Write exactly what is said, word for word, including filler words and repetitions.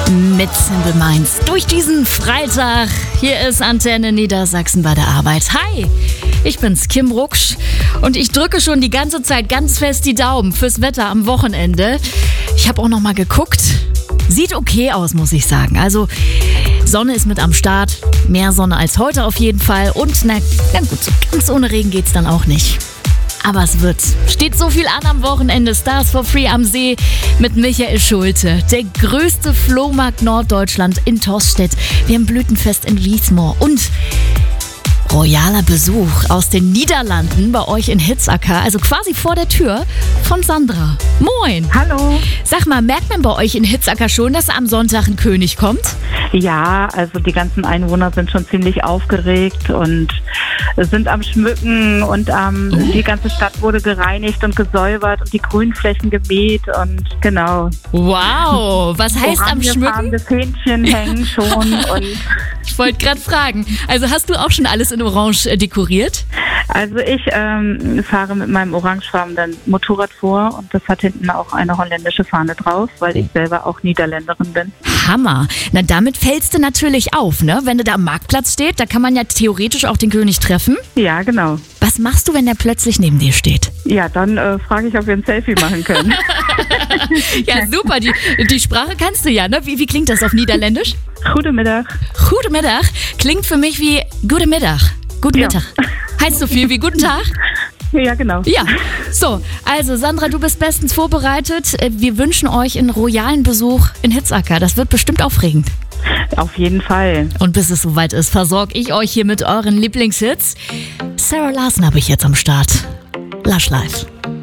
mit Simple Minds durch diesen Freitag. Hier ist Antenne Niedersachsen bei der Arbeit. Hi, ich bin's, Kim Rucksch, und ich drücke schon die ganze Zeit ganz fest die Daumen fürs Wetter am Wochenende. Ich habe auch noch mal geguckt. Sieht okay aus, muss ich sagen. Also Sonne ist mit am Start, mehr Sonne als heute auf jeden Fall. Und na, na gut, so ganz ohne Regen geht's dann auch nicht. Aber es wird. Steht so viel an am Wochenende. Stars for Free am See mit Michael Schulte. Der größte Flohmarkt Norddeutschland in Torstedt. Wir haben Blütenfest in Wiesmoor. Und royaler Besuch aus den Niederlanden bei euch in Hitzacker. Also quasi vor der Tür von Sandra. Moin. Hallo. Sag mal, merkt man bei euch in Hitzacker schon, dass am Sonntag ein König kommt? Ja, also die ganzen Einwohner sind schon ziemlich aufgeregt und sind am Schmücken und ähm, oh. die ganze Stadt wurde gereinigt und gesäubert und die Grünflächen gemäht und genau. Wow, was heißt am Schmücken? Das Hähnchen hängen schon und ich wollte gerade fragen, also hast du auch schon alles in Orange äh, dekoriert? Also ich ähm, fahre mit meinem orangefarbenen Motorrad vor und das hat hinten auch eine holländische Fahne drauf, weil ich selber auch Niederländerin bin. Hammer. Na, damit fällst du natürlich auf, ne? Wenn du da am Marktplatz steht, da kann man ja theoretisch auch den König treffen. Ja, genau. Was machst du, wenn der plötzlich neben dir steht? Ja, dann äh, frage ich, ob wir ein Selfie machen können. Ja, super. Die, die Sprache kannst du ja, ne? Wie, wie klingt das auf Niederländisch? Goedemiddag. Goedemiddag klingt für mich wie Guten Mittag. Guten Ja. Mittag. Heißt so viel wie Guten Tag? Ja, genau. Ja, so, also Sandra, du bist bestens vorbereitet. Wir wünschen euch einen royalen Besuch in Hitzacker. Das wird bestimmt aufregend. Auf jeden Fall. Und bis es soweit ist, versorge ich euch hier mit euren Lieblingshits. Sarah Larson habe ich jetzt am Start. Lush Life.